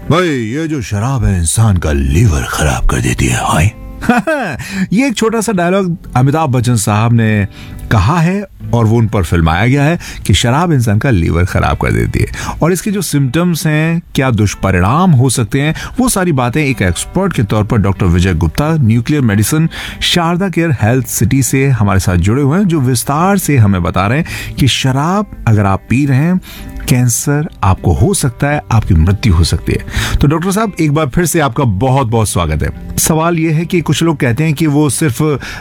भाई ये जो शराब है इंसान का लीवर खराब कर देती है। हाय ये एक छोटा सा डायलॉग अमिताभ बच्चन साहब ने कहा है और वो उन पर फिल्माया गया है कि शराब इंसान का लीवर खराब कर देती है और इसके जो सिम्टम्स हैं, क्या दुष्परिणाम हो सकते हैं, वो सारी बातें एक एक्सपर्ट के तौर पर डॉक्टर विजय Gupta nuclear medicine Sharda care health city से हमारे साथ जुड़े हुए हैं, जो विस्तार से हमें बता रहे हैं कि शराब अगर आप पी रहे हैं, कैंसर आपको हो सकता है, आपकी मृत्यु हो सकती है। तो डॉक्टर साहब एक बार फिर से आपका बहुत बहुत स्वागत है। सवाल यह है कि कुछ लोग कहते हैं कि वो सिर्फ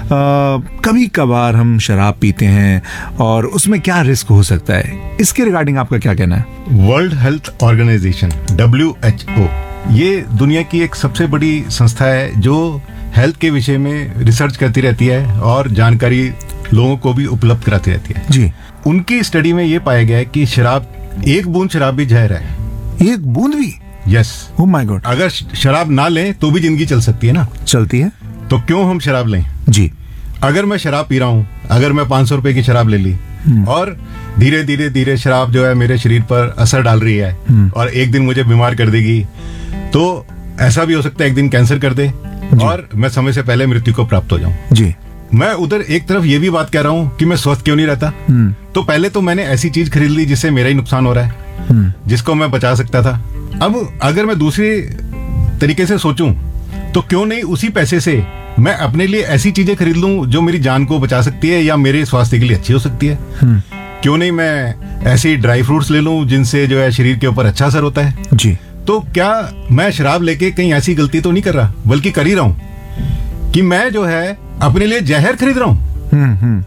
कभी कभार हम शराब पीते हैं और उसमें क्या रिस्क हो सकता है, इसके रिगार्डिंग आपका क्या कहना है? वर्ल्ड हेल्थ ऑर्गेनाइजेशन WHO ये दुनिया की एक सबसे बड़ी संस्था है जो हेल्थ के विषय में रिसर्च करती रहती है और जानकारी लोगों को भी उपलब्ध कराती रहती है जी। उनकी स्टडी में ये पाया गया है कि शराब, एक बूंद शराब भी जहर है। एक बूंद भी? यस। Oh my God. अगर शराब ना लें तो भी जिंदगी चल सकती है ना? चलती है। तो क्यों हम शराब लें? जी। अगर मैं शराब पी रहा हूँ, अगर मैं 500 रुपए की शराब ले ली और धीरे धीरे धीरे शराब जो है मेरे शरीर पर असर डाल रही है और एक दिन मुझे बीमार कर देगी, तो ऐसा भी हो सकता है एक दिन कैंसर कर दे और मैं समय से पहले मृत्यु को प्राप्त हो जाऊं। जी। मैं उधर एक तरफ ये भी बात कह रहा हूँ कि मैं स्वस्थ क्यों नहीं रहता। तो पहले तो मैंने ऐसी चीज खरीद ली जिससे मेरा ही नुकसान हो रहा है, जिसको मैं बचा सकता था। अब अगर मैं दूसरे तरीके से सोचूं तो क्यों नहीं उसी पैसे से मैं अपने लिए ऐसी चीजें खरीद लूं जो मेरी जान को बचा सकती है या मेरे स्वास्थ्य के लिए अच्छी हो सकती है। क्यों नहीं मैं ऐसे ड्राई फ्रूट्स ले लूं जिनसे जो है शरीर के ऊपर अच्छा असर होता है। जी। तो क्या मैं शराब लेके कहीं ऐसी गलती तो नहीं कर रहा, बल्कि कर ही रहा हूं कि मैं जो है अपने लिए जहर खरीद रहा हूं।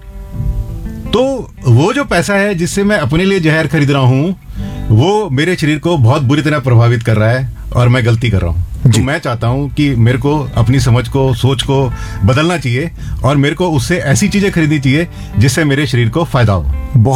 तो वो जो पैसा है जिससे मैं अपने लिए जहर खरीद रहा हूं, वो मेरे शरीर को बहुत बुरी तरह प्रभावित कर रहा है और मैं गलती कर रहा हूं। तो मैं चाहता हूं कि मेरे को अपनी समझ को, सोच को बदलना चाहिए और मेरे को उससे ऐसी चीजें खरीदनी चाहिए जिससे मेरे शरीर को फायदा हो।